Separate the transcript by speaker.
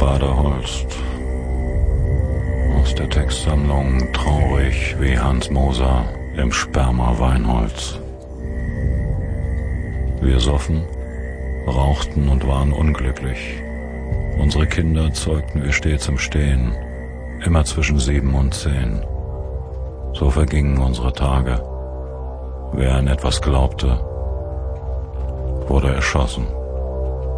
Speaker 1: Badeholst aus der Textsammlung Traurig wie Hans Moser im Sperma Weinholz. Wir soffen, rauchten und waren unglücklich. Unsere Kinder zeugten wir stets im Stehen, immer zwischen 7 und 10. So vergingen unsere Tage. Wer an etwas glaubte, wurde erschossen.